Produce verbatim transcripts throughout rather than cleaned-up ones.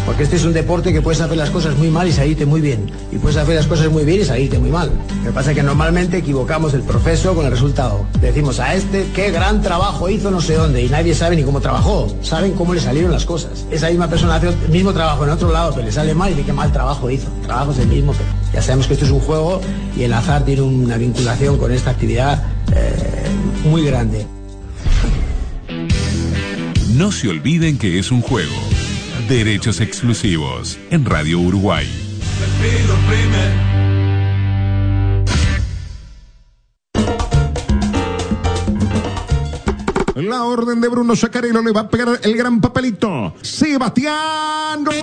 Porque este es un deporte que puedes hacer las cosas muy mal y salirte muy bien. Y puedes hacer las cosas muy bien y salirte muy mal. Lo que pasa es que normalmente equivocamos el proceso con el resultado. Decimos a este, qué gran trabajo hizo no sé dónde, y nadie sabe ni cómo trabajó. Saben cómo le salieron las cosas. Esa misma persona hace el mismo trabajo en otro lado, pero le sale mal y dice qué mal trabajo hizo. El trabajo es el mismo, pero ya sabemos que esto es un juego y el azar tiene una vinculación con esta actividad eh, muy grande. No se olviden que es un juego. Derechos exclusivos en Radio Uruguay. La orden de Bruno Chacarello, le va a pegar el gran papelito. Sebastián. ¡Gol!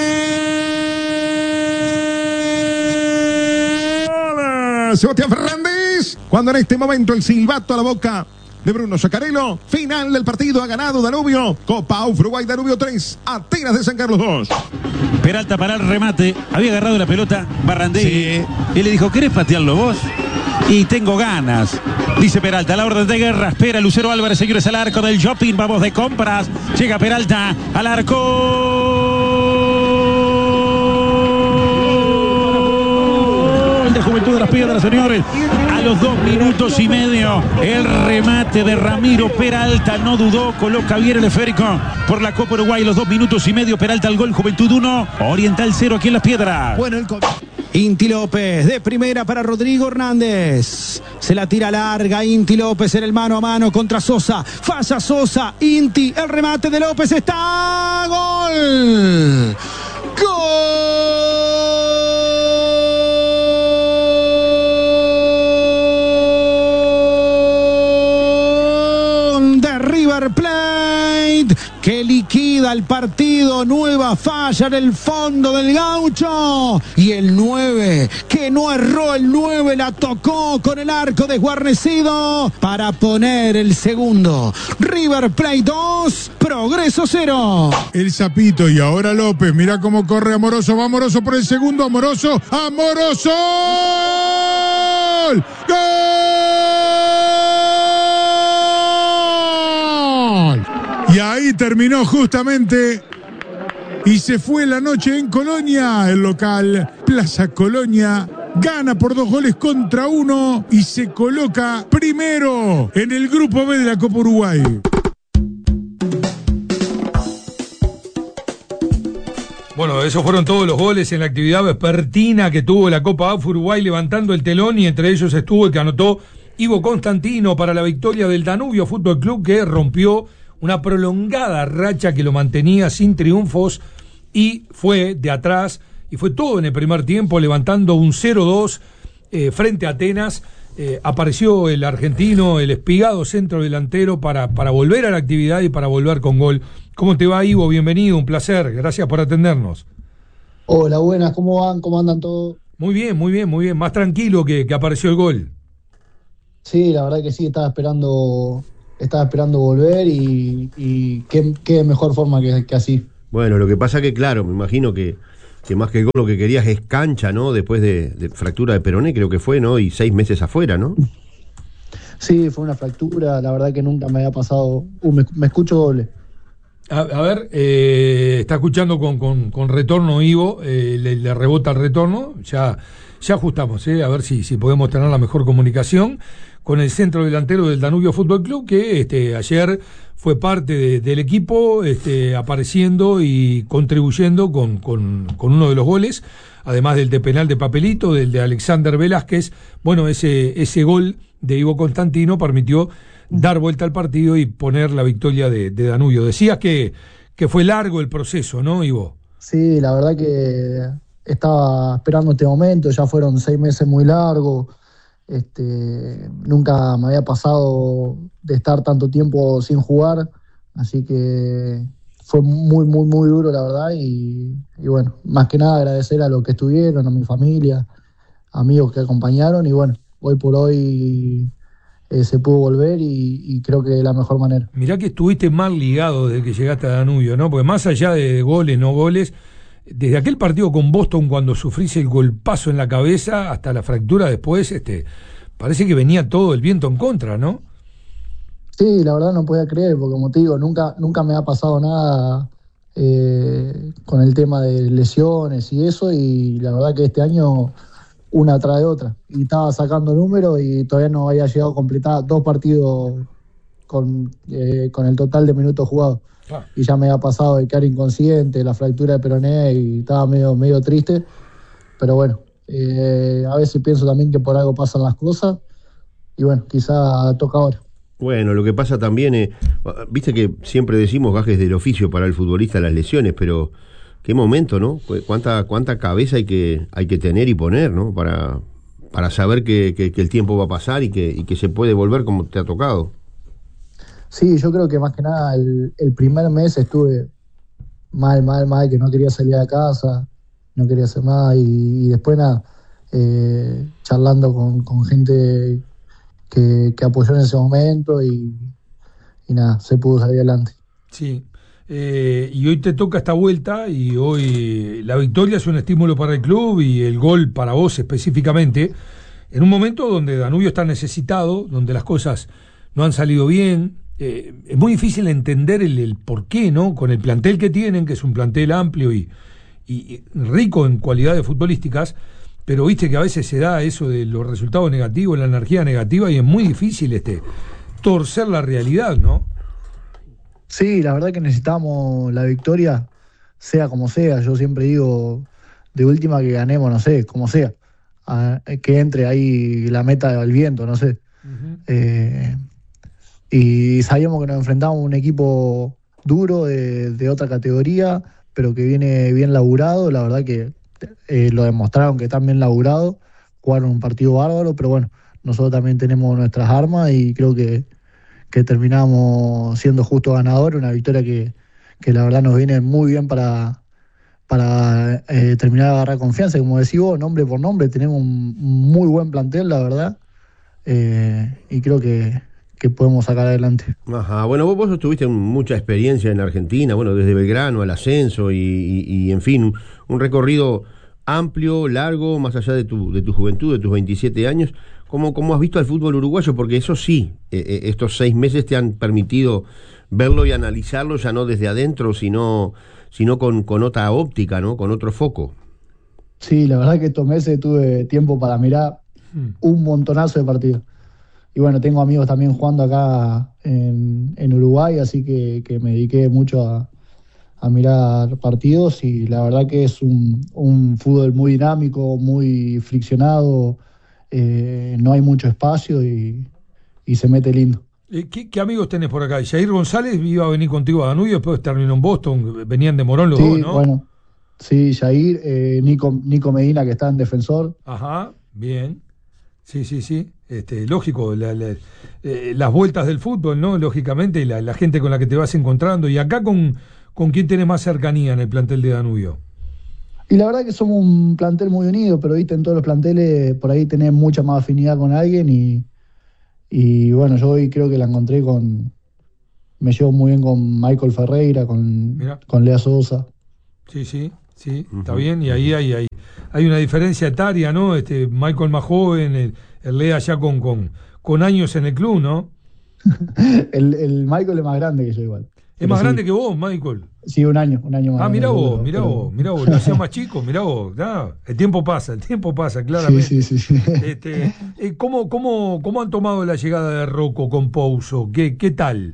Sebastián Fernández. Cuando en este momento el silbato a la boca de Bruno Chacarello. Final del partido, ha ganado Danubio. Copa Uruguay, Danubio tres, Atenas de San Carlos dos. Peralta para el remate. Había agarrado la pelota Barrandegui. Sí. Y le dijo, ¿querés patearlo vos? Y tengo ganas. Dice Peralta, la orden de guerra. Espera Lucero Álvarez, señores, al arco del shopping. Vamos de compras. Llega Peralta al arco. El de Juventud de las Piedras, señores. A los dos minutos y medio, el remate de Ramiro Peralta, no dudó, coloca bien el esférico por la Copa Uruguay. Los dos minutos y medio, Peralta al gol, Juventud uno, Oriental cero aquí en Las Piedras. Bueno, el Inti López de primera para Rodrigo Hernández. Se la tira larga, Inti López en el mano a mano contra Sosa. Falla Sosa, Inti, el remate de López está. ¡Gol! ¡Gol! River Plate, que liquida el partido. Nueva falla en el fondo del Gaucho. Y el nueve, que no erró, el nueve la tocó con el arco desguarnecido para poner el segundo. River Plate dos, Progreso cero. El Zapito y ahora López. Mira cómo corre Amoroso. Va Amoroso por el segundo. Amoroso. Amoroso. ¡Gol! ¡Gol! Y ahí terminó justamente y se fue la noche en Colonia. El local Plaza Colonia gana por dos goles contra uno y se coloca primero en el grupo B de la Copa Uruguay. Bueno, esos fueron todos los goles en la actividad vespertina que tuvo la Copa A F Uruguay, levantando el telón, y entre ellos estuvo el que anotó Ivo Constantino para la victoria del Danubio Fútbol Club, que rompió una prolongada racha que lo mantenía sin triunfos y fue de atrás, y fue todo en el primer tiempo, levantando un cero dos eh, frente a Atenas. Eh, apareció el argentino, el espigado centro delantero para, para volver a la actividad y para volver con gol. ¿Cómo te va, Ivo? Bienvenido, un placer, gracias por atendernos. Hola, buenas, ¿cómo van? ¿Cómo andan todos? Muy bien, muy bien, muy bien, más tranquilo que, que apareció el gol. Sí, la verdad que sí, estaba esperando... Estaba esperando volver y, y qué, qué mejor forma que, que así. Bueno, lo que pasa que, claro, me imagino que, que más que gol lo que querías es cancha, ¿no? Después de, de fractura de peroné, creo que fue, ¿no? Y seis meses afuera, ¿no? Sí, fue una fractura, la verdad que nunca me había pasado. Uh, me, me escucho doble. A, a ver, eh, está escuchando con, con, con retorno, Ivo, eh, le, le rebota el retorno, ya, ya ajustamos, eh, a ver si, si podemos tener la mejor comunicación con el centro delantero del Danubio Fútbol Club, que este, ayer fue parte de, del equipo, este, apareciendo y contribuyendo con, con, con uno de los goles, además del de penal de papelito, del de Alexander Velázquez. Bueno, ese, ese gol de Ivo Constantino permitió dar vuelta al partido y poner la victoria de, de Danubio. Decías que, que fue largo el proceso, ¿no, Ivo? Sí, la verdad que estaba esperando este momento, ya fueron seis meses muy largos. Este, nunca me había pasado de estar tanto tiempo sin jugar, así que fue muy, muy, muy duro, la verdad, y, y bueno, más que nada agradecer a los que estuvieron, a mi familia, amigos que acompañaron, y bueno, hoy por hoy eh, se pudo volver y, y creo que de la mejor manera. Mirá que estuviste mal ligado desde que llegaste a Danubio, ¿no? Porque más allá de goles, no goles, desde aquel partido con Boston, cuando sufrís el golpazo en la cabeza, hasta la fractura después, este, parece que venía todo el viento en contra, ¿no? Sí, la verdad no podía creer, porque como te digo, nunca, nunca me ha pasado nada eh, con el tema de lesiones y eso, y la verdad que este año una tras de otra. Y estaba sacando números y todavía no había llegado a completar dos partidos con, eh, con el total de minutos jugados. Ah. Y ya me había pasado de quedar inconsciente, la fractura de peroné, y estaba medio, medio triste. Pero bueno, eh, a veces pienso también que por algo pasan las cosas. Y bueno, quizá toca ahora. Bueno, lo que pasa también es, viste que siempre decimos gajes del oficio para el futbolista las lesiones, pero qué momento, ¿no? Cuánta cuánta cabeza hay que hay que tener y poner, ¿no? Para para saber que, que, que el tiempo va a pasar y que, y que se puede volver como te ha tocado. Sí, yo creo que más que nada el, el primer mes estuve mal, mal, mal, que no quería salir de casa, no quería hacer nada, y, y después nada, eh, charlando con, con gente que, que apoyó en ese momento y, y nada, se pudo salir adelante. Sí, eh, y hoy te toca esta vuelta y hoy la victoria es un estímulo para el club y el gol para vos específicamente, en un momento donde Danubio está necesitado, donde las cosas no han salido bien. Eh, es muy difícil entender el, el por qué, ¿no? Con el plantel que tienen, que es un plantel amplio y, y, y rico en cualidades futbolísticas, pero viste que a veces se da eso de los resultados negativos, la energía negativa, y es muy difícil este torcer la realidad, ¿no? Sí, la verdad que necesitamos la victoria, sea como sea. Yo siempre digo, de última que ganemos, no sé, como sea, a, que entre ahí la meta al viento, no sé. Uh-huh. Eh, y sabíamos que nos enfrentábamos a un equipo duro de, de otra categoría, pero que viene bien laburado. La verdad que eh, lo demostraron que están bien laburados, jugaron un partido bárbaro, pero bueno, nosotros también tenemos nuestras armas y creo que, que terminamos siendo justo ganadores, una victoria que, que la verdad nos viene muy bien para, para eh, terminar de agarrar confianza. Como decís vos, nombre por nombre, tenemos un muy buen plantel, la verdad, eh, y creo que que podemos sacar adelante. Ajá, bueno, vos, vos tuviste mucha experiencia en Argentina, bueno, desde Belgrano al ascenso y, y, y en fin, un recorrido amplio, largo, más allá de tu, de tu juventud, de tus veintisiete años. ¿Cómo, cómo has visto al fútbol uruguayo? Porque eso sí, eh, estos seis meses te han permitido verlo y analizarlo, ya no desde adentro, sino, sino con, con otra óptica, ¿no? Con otro foco. Sí, la verdad que estos meses tuve tiempo para mirar hmm. un montonazo de partidos. Y bueno, tengo amigos también jugando acá en, en Uruguay, así que, que me dediqué mucho a, a mirar partidos, y la verdad que es un, un fútbol muy dinámico, muy friccionado, eh, no hay mucho espacio y, y se mete lindo. ¿Qué, ¿Qué amigos tenés por acá? Jair González iba a venir contigo a Danubio, después terminó en Boston, venían de Morón los sí, dos, ¿no? Bueno, sí, Jair, eh, Nico, Nico Medina, que está en Defensor. Ajá, bien. Sí, sí, sí. Este, lógico, la, la, eh, las vueltas del fútbol, ¿no? Lógicamente, la, la gente con la que te vas encontrando. ¿Y acá con, con quién tenés más cercanía en el plantel de Danubio? Y la verdad que somos un plantel muy unido, pero viste, en todos los planteles por ahí tenés mucha más afinidad con alguien y, y bueno, yo hoy creo que la encontré con... Me llevo muy bien con Michael Ferreira, con, con Lea Sosa. Sí, sí, sí, uh-huh. Está bien, y ahí hay, hay, hay una diferencia etaria, ¿no? Este, Michael más joven, el, el Lea ya con, con, con años en el club, ¿no? el, el Michael es más grande que yo igual. ¿Es más sí. grande que vos, Michael? Sí, un año, un año más. Ah, mirá vos, mirá pero... vos, mirá vos, lo hacía más chico, mirá vos. Nah, el tiempo pasa, el tiempo pasa, claramente. Sí, sí, sí. sí. Este, eh, ¿cómo, cómo, ¿Cómo han tomado la llegada de Rocco con Pouso? ¿Qué, qué tal?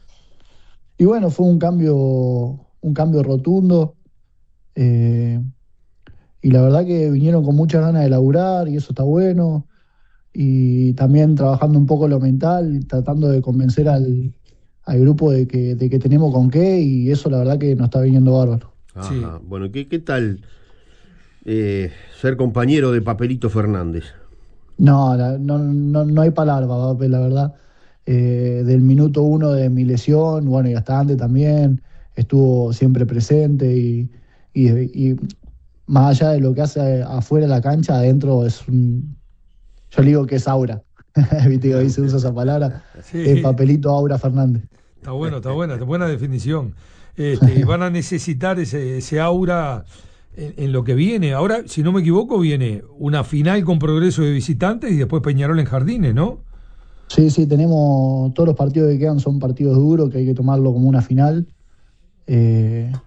Y bueno, fue un cambio, un cambio rotundo. Eh, y la verdad que vinieron con muchas ganas de laburar y eso está bueno. Y también trabajando un poco lo mental, tratando de convencer al, al grupo de que, de que tenemos con qué, y eso la verdad que nos está viniendo bárbaro. Ajá. Sí. Bueno, ¿qué, qué tal eh, ser compañero de Papelito Fernández? No, la, no, no, no hay palabra, Papel, la verdad. Eh, del minuto uno de mi lesión, bueno, y hasta antes también, estuvo siempre presente y, y, y más allá de lo que hace afuera de la cancha, adentro es un... Yo le digo que es aura. Viste que hoy se usa esa palabra. Sí. El Papelito Aura Fernández. Está bueno, está buena, está buena definición. Este, van a necesitar ese, ese aura en, en lo que viene. Ahora, si no me equivoco, viene una final con Progreso de visitantes y después Peñarol en Jardines, ¿no? Sí, sí, tenemos todos los partidos que quedan son partidos duros, que hay que tomarlo como una final. Eh,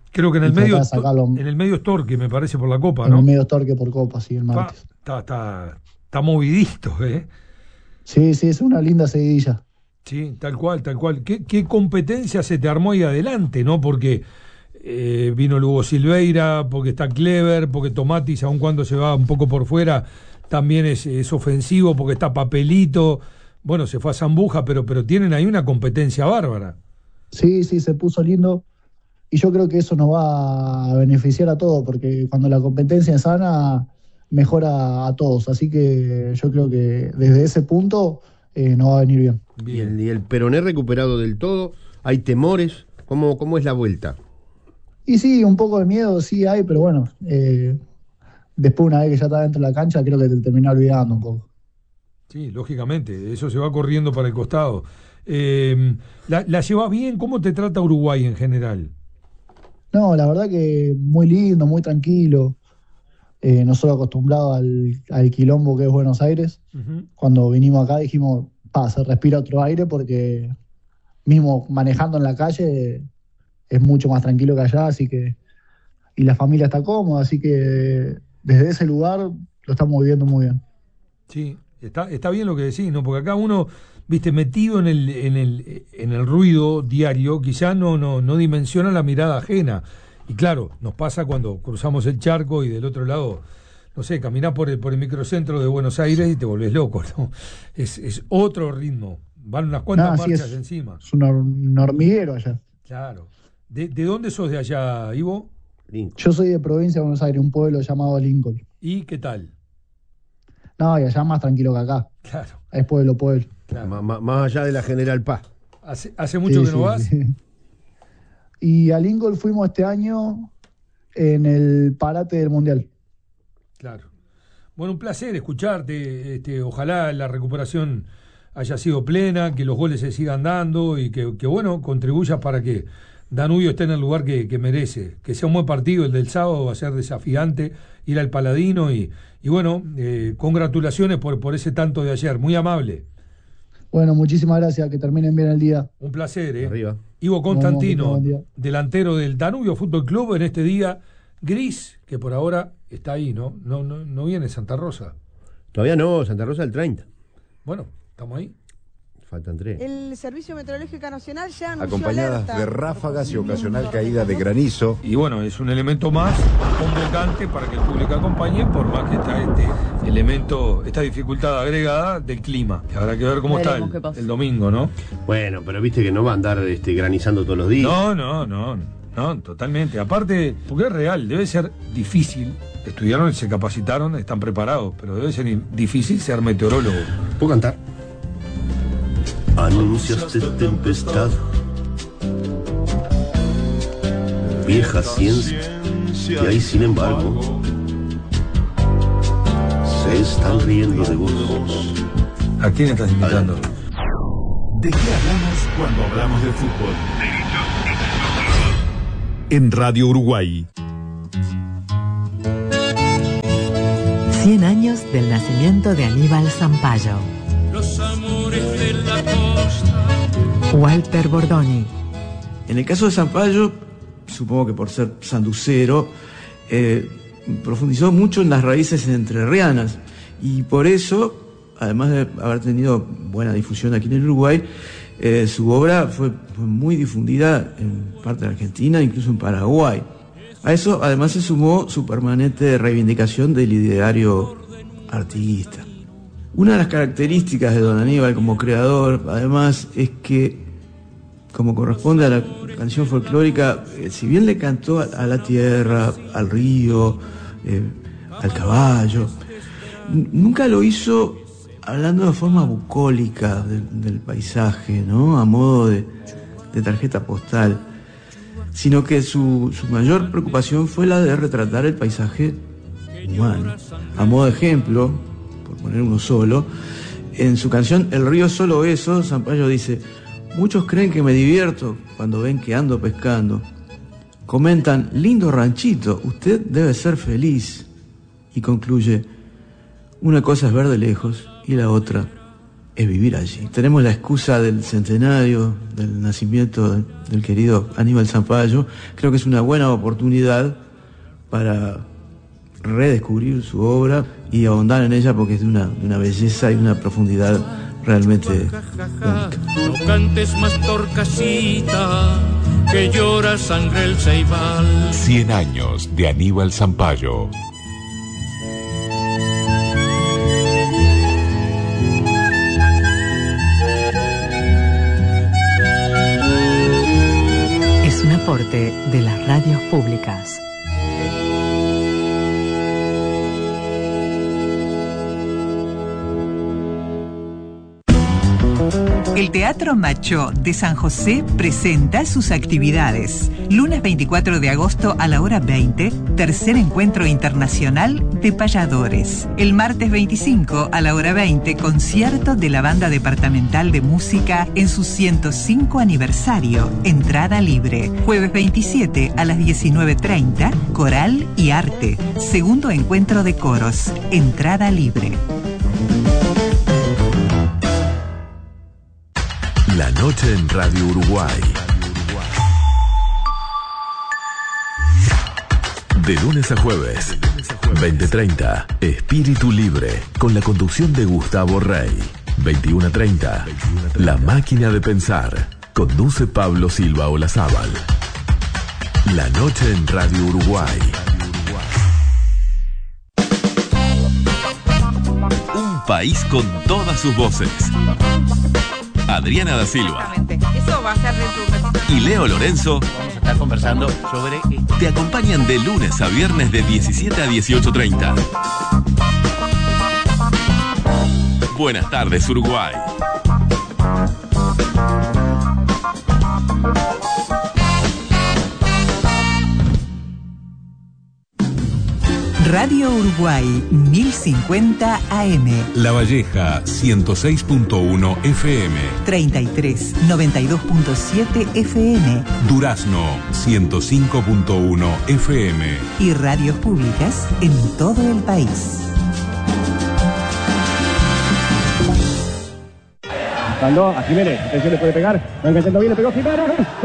Creo que en el medio en el medio es Torque, me parece, por la Copa, en ¿no? En el medio es Torque por Copa, sí, el martes. Está, está, está movidito, ¿eh? Sí, sí, es una linda seguidilla. Sí, tal cual, tal cual. ¿Qué, qué competencia se te armó ahí adelante, no? Porque eh, vino Lugo Silveira, porque está Clever, porque Tomatis, aun cuando se va un poco por fuera, también es, es ofensivo, porque está Papelito. Bueno, se fue a Zambuja, pero, pero tienen ahí una competencia bárbara. Sí, sí, se puso lindo. Y yo creo que eso nos va a beneficiar a todos, porque cuando la competencia es sana, mejora a todos. Así que yo creo que desde ese punto eh, nos va a venir bien. bien. Y, el, y el Peroné recuperado del todo, ¿hay temores? ¿Cómo, cómo es la vuelta? Y sí, un poco de miedo sí hay, pero bueno, eh, después una vez que ya está dentro de la cancha, creo que te termina olvidando un poco. Sí, lógicamente, eso se va corriendo para el costado. Eh, ¿la, ¿La llevas bien? ¿Cómo te trata Uruguay en general? No, la verdad que muy lindo, muy tranquilo. Eh, nosotros acostumbrados al, al quilombo que es Buenos Aires. Uh-huh. Cuando vinimos acá dijimos, pa, se respira otro aire porque mismo manejando en la calle es mucho más tranquilo que allá, así que y la familia está cómoda, así que desde ese lugar lo estamos viviendo muy bien. Sí, está, está bien lo que decís, ¿no? Porque acá uno, viste, metido en el, en el, en el ruido diario, quizá no, no, no dimensiona la mirada ajena. Y claro, nos pasa cuando cruzamos el charco y del otro lado, no sé, caminás por el, por el microcentro de Buenos Aires y te volvés loco, ¿no? Es, es otro ritmo, van unas cuantas nah, marchas sí es, encima. Es un, un hormiguero allá. Claro. ¿De, ¿De dónde sos de allá, Ivo? Lincoln. Yo soy de provincia de Buenos Aires, un pueblo llamado Lincoln. ¿Y qué tal? No, y allá más tranquilo que acá. Claro. Es pueblo, pueblo. Claro. M- m- más allá de la General Paz. ¿Hace, hace mucho sí, que no sí, vas? Sí. Y a Lincoln fuimos este año en el parate del Mundial. Claro. Bueno, un placer escucharte. Este, ojalá la recuperación haya sido plena, que los goles se sigan dando y que, que bueno, contribuyas para que Danubio esté en el lugar que, que merece. Que sea un buen partido el del sábado, va a ser desafiante ir al Paladino y, y bueno, eh, congratulaciones por, por ese tanto de ayer, muy amable. Bueno, muchísimas gracias, que terminen bien el día. Un placer, ¿eh? Arriba. Ivo Constantino, delantero del Danubio Fútbol Club en este día gris, que por ahora está ahí, ¿no? No, no, no viene Santa Rosa. Todavía no, Santa Rosa el treinta. Bueno, estamos ahí. Faltan tres. El Servicio Meteorológico Nacional ya anunció acompañadas alerta de ráfagas y ocasional caída de granizo. Y bueno, es un elemento más convocante para que el público acompañe, por más que está este elemento, esta dificultad agregada del clima. Habrá que ver cómo Veremos está el, el domingo, ¿no? Bueno, pero viste que no va a andar este, granizando todos los días. No, no, no, no, totalmente. Aparte, porque es real, debe ser difícil. Estudiaron, se capacitaron, están preparados, pero debe ser difícil ser meteorólogo. ¿Puedo cantar? Anuncias de tempestad, vieja ciencia, y ahí sin embargo se están riendo de vos. ¿A quién estás invitando? ¿De qué hablamos cuando hablamos de fútbol? En Radio Uruguay. cien años del nacimiento de Aníbal Zampayo. Los amores de la costa. Walter Bordoni. En el caso de Zampayo, supongo que por ser sanducero, eh, profundizó mucho en las raíces entrerrianas y por eso, además de haber tenido buena difusión aquí en el Uruguay, eh, su obra fue, fue muy difundida en parte de Argentina, incluso en Paraguay. A eso además se sumó su permanente reivindicación del ideario artiguista. Una de las características de don Aníbal como creador, además, es que, como corresponde a la canción folclórica, eh, si bien le cantó a, a la tierra, al río, eh, al caballo, n- nunca lo hizo hablando de forma bucólica de, del paisaje, ¿no? A modo de, de tarjeta postal, sino que su, su mayor preocupación fue la de retratar el paisaje humano. A modo de ejemplo, por poner uno solo, en su canción El río solo eso, Zampayo dice: muchos creen que me divierto cuando ven que ando pescando. Comentan, lindo ranchito, usted debe ser feliz. Y concluye, una cosa es ver de lejos y la otra es vivir allí. Tenemos la excusa del centenario del nacimiento del, del querido Aníbal Zampayo. Creo que es una buena oportunidad para redescubrir su obra y ahondar en ella porque es de una, de una belleza y una profundidad realmente única. No cantes más torcasita, que llora sangre el ceibal. Cien años de Aníbal Zampayo. Es un aporte de las radios públicas. El Teatro Macho de San José presenta sus actividades. Lunes veinticuatro de agosto a la hora veinte, tercer encuentro internacional de payadores. El martes veinticinco a la hora veinte, concierto de la Banda Departamental de Música en su ciento cinco aniversario, entrada libre. Jueves veintisiete a las diecinueve treinta, coral y arte, segundo encuentro de coros, entrada libre. La noche en Radio Uruguay. De lunes a jueves, veinte treinta, Espíritu Libre, con la conducción de Gustavo Rey. veintiuno treinta, La Máquina de Pensar, conduce Pablo Silva Olazábal. La noche en Radio Uruguay. Un país con todas sus voces. Adriana da Silva. Eso va a ser dentro de un Y Leo Lorenzo. Vamos a estar conversando sobre... Te acompañan de lunes a viernes de diecisiete a dieciocho treinta. Buenas tardes, Uruguay. Radio Uruguay mil cincuenta A M. La Valleja ciento seis punto uno F M. treinta y tres noventa y dos punto siete F M. Durazno ciento cinco punto uno F M. Y radios públicas en todo el país. Mandó a Jiménez, atención, le puede pegar, venga, intentó bien, le pegó Jiménez.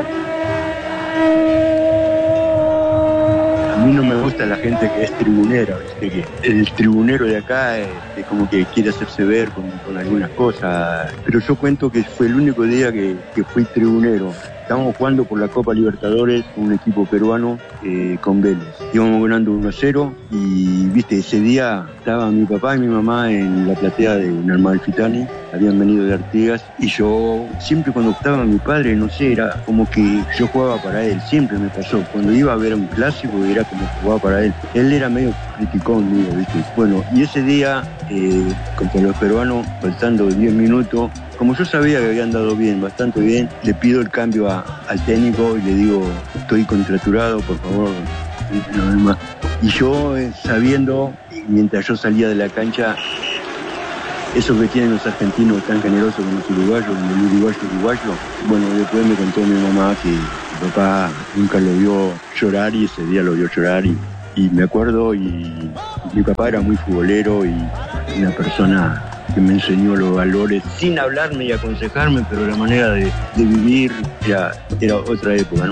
A mí no me gusta la gente que es tribunera, ¿viste? Que el tribunero de acá es, es como que quiere hacerse ver con, con algunas cosas, pero yo cuento que fue el único día que, que fui tribunero. Estábamos jugando por la Copa Libertadores, un equipo peruano eh, con Vélez. Íbamos ganando uno a cero y, viste, ese día estaba mi papá y mi mamá en la platea de Amalfitani, habían venido de Artigas, y yo siempre cuando estaba mi padre, no sé, era como que yo jugaba para él, siempre me pasó. Cuando iba a ver un clásico era como que jugaba para él. Él era medio criticón mío, viste. Bueno, y ese día, eh, contra los peruanos, faltando diez minutos, como yo sabía que habían dado bien, bastante bien, le pido el cambio a, al técnico y le digo, estoy contraturado, por favor, no más. Y yo, eh, sabiendo, mientras yo salía de la cancha, eso que tienen los argentinos tan generosos como los uruguayos, como el uruguayo uruguayo, bueno, después me contó mi mamá que mi papá nunca lo vio llorar y ese día lo vio llorar y, y me acuerdo, y mi papá era muy futbolero y una persona que me enseñó los valores, sin hablarme y aconsejarme, pero la manera de, de vivir era, era otra época, ¿no?